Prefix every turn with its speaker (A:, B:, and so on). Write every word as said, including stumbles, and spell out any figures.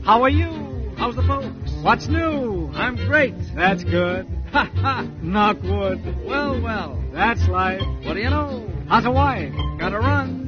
A: How are you? How's the folks? What's new?
B: I'm great.
A: That's good. Ha ha. Knock wood.
B: Well, well.
A: That's life.
B: What do you know?
A: How's the wife?
B: Gotta run.